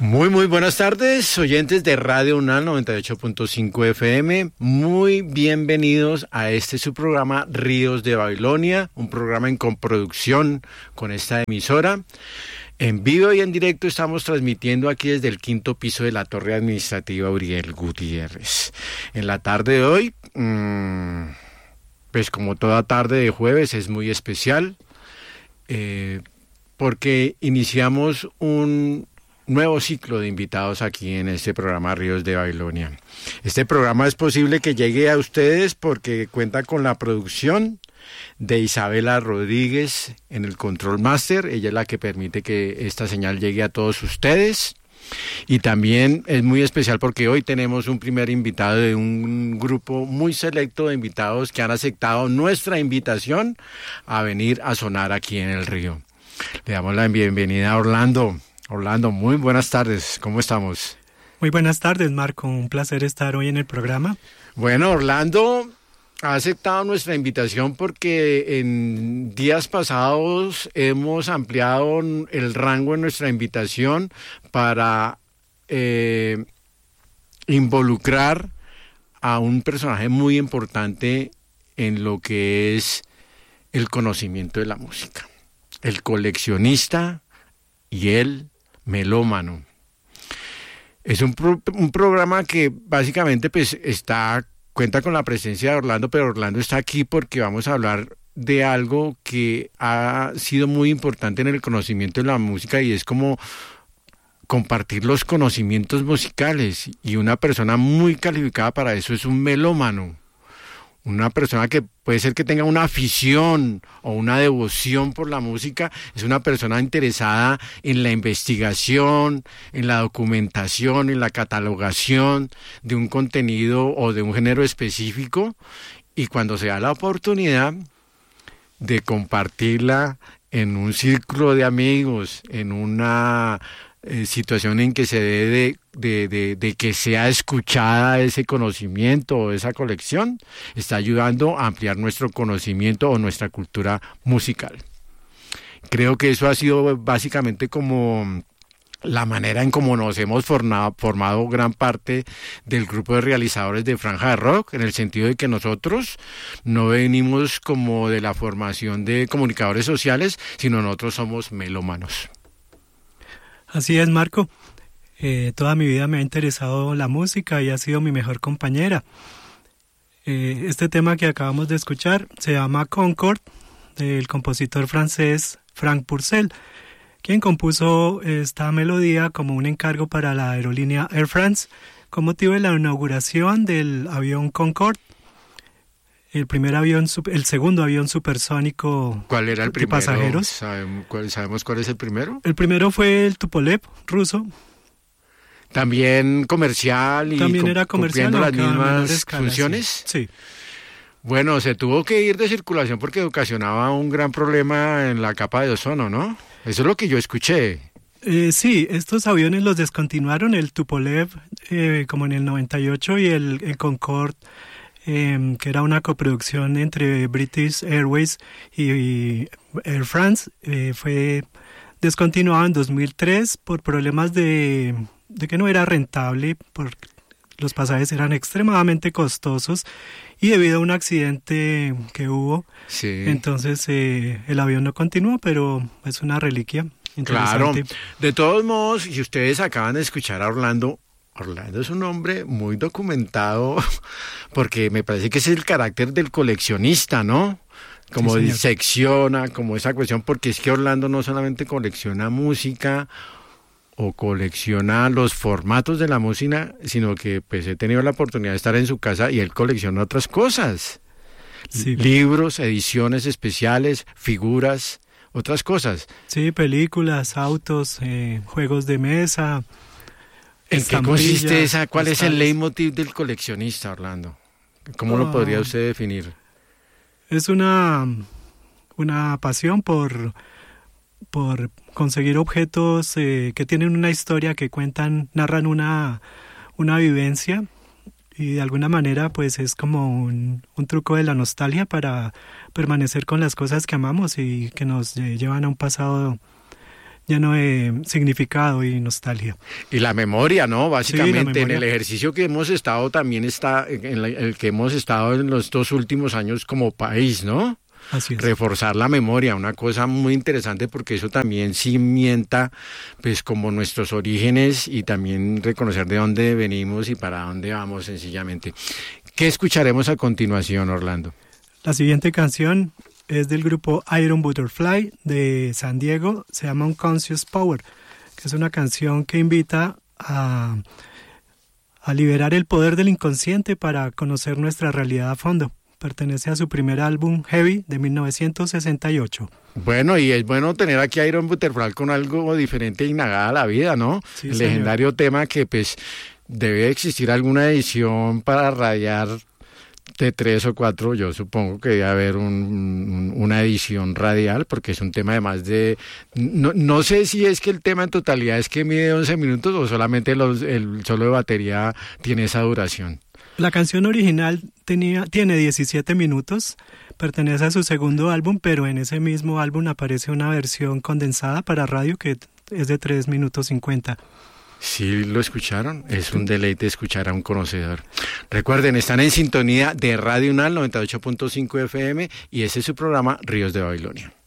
Muy buenas tardes, oyentes de Radio UNAM 98.5 FM. Muy bienvenidos a este su programa Ríos de Babilonia, un programa en coproducción con esta emisora. En vivo y en directo estamos transmitiendo aquí desde el 5º piso de la Torre Administrativa Uriel Gutiérrez. En la tarde de hoy, pues como toda tarde de jueves, es muy especial porque iniciamos un nuevo ciclo de invitados aquí en este programa Ríos de Babilonia. Este programa es posible que llegue a ustedes porque cuenta con la producción de Isabela Rodríguez en el Control Master. Ella es la que permite que esta señal llegue a todos ustedes. Y también es muy especial porque hoy tenemos un primer invitado de un grupo muy selecto de invitados que han aceptado nuestra invitación a venir a sonar aquí en el Río. Le damos la bienvenida a Orlando. Orlando, muy buenas tardes, ¿cómo estamos? Muy buenas tardes, Marco, un placer estar hoy en el programa. Bueno, Orlando ha aceptado nuestra invitación porque en días pasados hemos ampliado el rango de nuestra invitación para involucrar a un personaje muy importante en lo que es el conocimiento de la música, el coleccionista y el melómano. Es un programa que básicamente pues cuenta con la presencia de Orlando, pero Orlando está aquí porque vamos a hablar de algo que ha sido muy importante en el conocimiento de la música y es como compartir los conocimientos musicales, y una persona muy calificada para eso es un melómano. Una persona que puede ser que tenga una afición o una devoción por la música, es una persona interesada en la investigación, en la documentación, en la catalogación de un contenido o de un género específico, y cuando se da la oportunidad de compartirla en un círculo de amigos, en una situación en que se debe de que sea escuchada ese conocimiento o esa colección, está ayudando a ampliar nuestro conocimiento o nuestra cultura musical. Creo que eso ha sido básicamente como la manera en cómo nos hemos formado gran parte del grupo de realizadores de Franja de Rock, en el sentido de que nosotros no venimos como de la formación de comunicadores sociales, sino nosotros somos melómanos. Así es, Marco. Toda mi vida me ha interesado la música y ha sido mi mejor compañera. Este tema que acabamos de escuchar se llama Concorde, del compositor francés Franck Purcell, quien compuso esta melodía como un encargo para la aerolínea Air France con motivo de la inauguración del avión Concorde, el segundo avión supersónico. ¿Cuál era el primero? De pasajeros. ¿Sabemos cuál es el primero? El primero fue el Tupolev ruso. También comercial y también era comercial, cumpliendo las mismas funciones. Sí. Bueno, se tuvo que ir de circulación porque ocasionaba un gran problema en la capa de ozono, ¿no? Eso es lo que yo escuché. Sí, estos aviones los descontinuaron, el Tupolev como en el 98 y el Concorde, que era una coproducción entre British Airways y Air France, fue descontinuado en 2003 por problemas de que no era rentable, porque los pasajes eran extremadamente costosos y debido a un accidente que hubo, sí. Entonces el avión no continuó, pero es una reliquia interesante. Claro, de todos modos, si ustedes acaban de escuchar a Orlando es un hombre muy documentado, porque me parece que es el carácter del coleccionista, ¿no? Como sí, disecciona, como esa cuestión, porque es que Orlando no solamente colecciona música o colecciona los formatos de la música, sino que pues he tenido la oportunidad de estar en su casa y él colecciona otras cosas. Sí. Libros, ediciones especiales, figuras, otras cosas. Sí, películas, autos, juegos de mesa. ¿En qué consiste esa? ¿Cuál es el leitmotiv del coleccionista, Orlando? ¿Cómo lo podría usted definir? Es una pasión por conseguir objetos que tienen una historia, que narran una vivencia, y de alguna manera pues es como un truco de la nostalgia para permanecer con las cosas que amamos y que nos llevan a un pasado lleno de significado y nostalgia. Y la memoria, ¿no? Básicamente, sí, en el ejercicio que hemos estado también está, en el que hemos estado en los 2 últimos años como país, ¿no? Así es. Reforzar la memoria, una cosa muy interesante porque eso también cimienta pues como nuestros orígenes y también reconocer de dónde venimos y para dónde vamos sencillamente. ¿Qué escucharemos a continuación, Orlando? La siguiente canción es del grupo Iron Butterfly de San Diego, se llama Unconscious Power, que es una canción que invita a liberar el poder del inconsciente para conocer nuestra realidad a fondo. Pertenece a su primer álbum Heavy de 1968. Bueno, y es bueno tener aquí a Iron Butterfly con algo diferente y nagada a la vida, ¿no? Sí, el legendario tema que pues debe existir alguna edición para radiar de 3 o 4, yo supongo que debe haber una edición radial, porque es un tema de más de... No sé si es que el tema en totalidad es que mide 11 minutos o solamente el solo de batería tiene esa duración. La canción original tiene 17 minutos, pertenece a su segundo álbum, pero en ese mismo álbum aparece una versión condensada para radio que es de 3 minutos 50. Sí, lo escucharon. Es un deleite escuchar a un conocedor. Recuerden, están en sintonía de Radio UNAL 98.5 FM y ese es su programa Ríos de Babilonia.